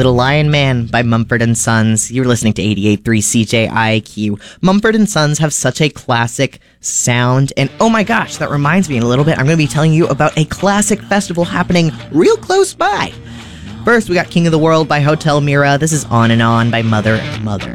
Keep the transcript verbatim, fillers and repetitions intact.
Little Lion Man by Mumford and Sons. You're listening to eighty-eight point three C J I Q. Mumford and Sons have such a classic sound. And oh my gosh, that reminds me in a little bit, I'm going to be telling you about a classic festival happening real close by. First, we got King of the World by Hotel Mira. This is On and On by Mother and Mother.